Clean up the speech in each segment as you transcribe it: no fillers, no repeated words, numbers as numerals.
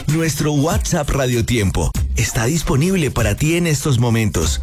Nuestro WhatsApp Radio Tiempo está disponible para ti en estos momentos.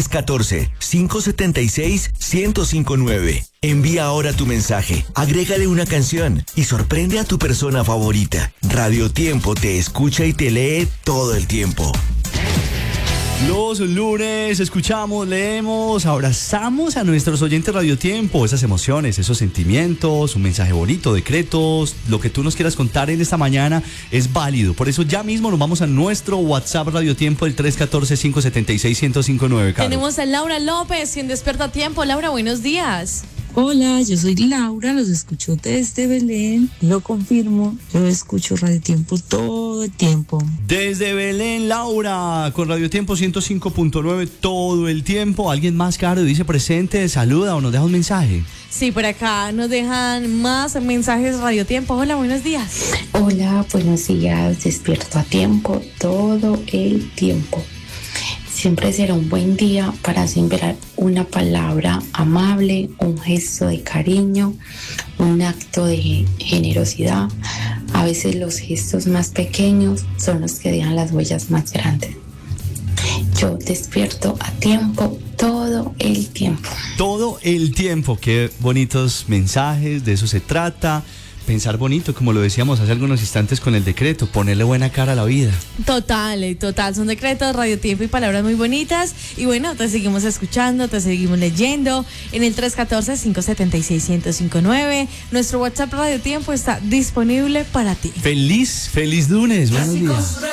314-576-1059. Envía ahora tu mensaje, agrégale una canción y sorprende a tu persona favorita. Radio Tiempo te escucha y te lee todo el tiempo. Los lunes escuchamos, leemos, abrazamos a nuestros oyentes Radio Tiempo, esas emociones, esos sentimientos, un mensaje bonito, decretos, lo que tú nos quieras contar en esta mañana es válido. Por eso ya mismo nos vamos a nuestro WhatsApp Radio Tiempo, el 314-576-1059. Tenemos a Laura López, quien despierta a tiempo. Laura, buenos días. Hola, yo soy Laura, los escucho desde Belén, lo confirmo, yo escucho Radio Tiempo todo el tiempo. Desde Belén, Laura, con Radio Tiempo 105.9 todo el tiempo. ¿Alguien más, Caro, dice presente, saluda o nos deja un mensaje? Sí, por acá nos dejan más mensajes Radio Tiempo. Hola, buenos días. Hola, buenos días, despierto a tiempo todo el tiempo. Siempre será un buen día para sembrar una palabra amable, un gesto de cariño, un acto de generosidad. A veces los gestos más pequeños son los que dejan las huellas más grandes. Yo despierto a tiempo todo el tiempo. Todo el tiempo, qué bonitos mensajes, de eso se trata. Pensar bonito, como lo decíamos hace algunos instantes con el decreto, ponerle buena cara a la vida. Total, son decretos, Radio Tiempo y palabras muy bonitas. Y bueno, te seguimos escuchando, te seguimos leyendo en el 314-576-1059. Nuestro WhatsApp Radio Tiempo está disponible para ti. Feliz lunes, buenos días.